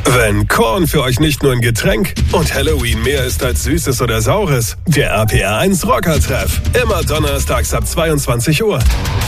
Wenn Korn für euch nicht nur ein Getränk und Halloween mehr ist als Süßes oder Saures, der RPR 1 Rocker-Treff. Immer donnerstags ab 22 Uhr.